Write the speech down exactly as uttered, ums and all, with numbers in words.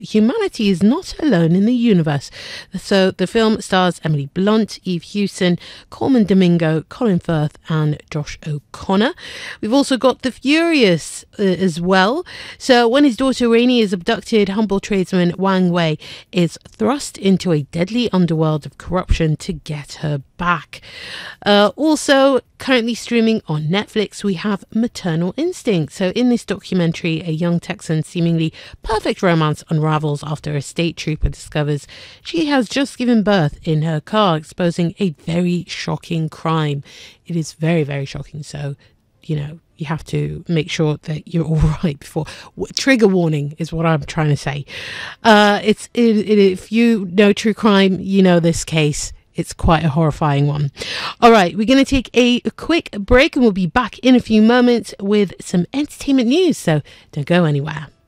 humanity is not alone in the universe. So the film stars Emily Blunt, Eve Hewson, Coleman Domingo, Colin Firth and Josh O'Connor. We've also got The Furious uh, as well. So when his daughter Rainey is abducted, humble tradesman Wang Wei is thrust into a deadly underworld of corruption to get her back. Uh, also currently streaming on Netflix, we have Maternal Instinct. So in this documentary, a young Texan seemingly perfect romance unravels after a state trooper discovers she has just given birth in her car, exposing a very shocking crime. It is very, very shocking. So, you know, you have to make sure that you're all right before. Trigger warning is what I'm trying to say. Uh, it's it, it, if you know true crime, you know this case. It's quite a horrifying one. All right, we're going to take a, a quick break and we'll be back in a few moments with some entertainment news. So don't go anywhere.